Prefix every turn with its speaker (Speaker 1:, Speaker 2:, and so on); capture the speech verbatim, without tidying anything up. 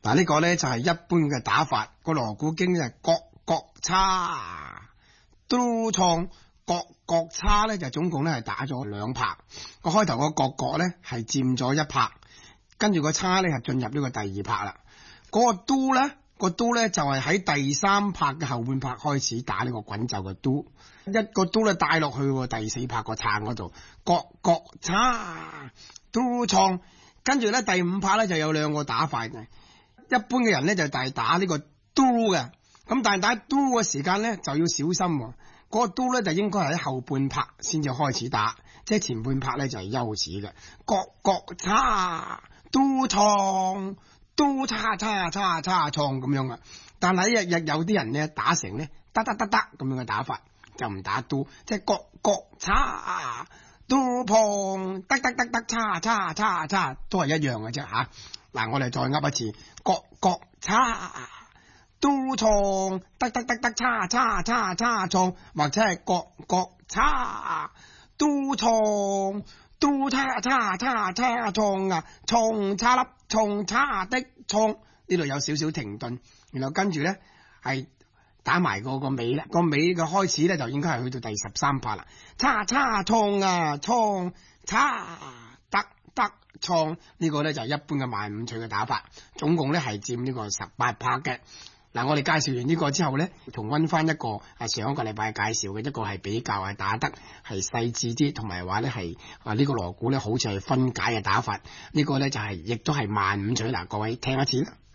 Speaker 1: 嗱，呢個咧就係一般嘅打法。個鑼鼓經就係角角叉，嘟創角角叉咧就總共咧係打咗兩拍。個開頭個角角咧係佔咗一拍，跟住個叉咧係進入呢個第二拍啦。嗰、那個嘟咧。個嘟咧就係喺第三拍嘅後半拍開始打呢個滾奏嘅嘟，一個嘟咧帶落去第四拍個撐嗰度，角角叉嘟創，跟住咧第五拍咧就有兩個打法嘅。一般嘅人咧就係打呢個嘟嘅，咁但係打嘟嘅時間咧就要小心喎。嗰、那個嘟咧就應該係喺後半拍先至開始打，即係前半拍咧就係休止嘅。角角叉嘟創。都叉叉叉叉創咁樣啊，但係日日有啲人咧打成咧得得得得咁樣嘅打法，就唔打都，即係角角叉都碰得得得得叉叉叉叉都係一樣嘅啫吓。嗱，我哋再噏一次，角角叉都創得得得得叉叉叉叉創，或者係角角叉都創。都叉叉叉叉創啊，創叉粒創叉的創，呢度有少少停頓，然後跟住咧係打埋個個尾啦，個尾嘅開始咧就應該係去到第十三拍啦。叉叉創啊，創叉得得創，呢個咧就係一般嘅慢五取嘅打法，總共咧係佔呢個十八拍嘅。嗱，我哋介紹完呢個之後咧，重溫翻一個啊上一個禮拜介紹嘅一個係比較係打得係細緻啲，同埋話咧係啊呢個鑼鼓咧好似係分解嘅打法，呢個咧就係亦都係慢五取。嗱，各位聽一次啦。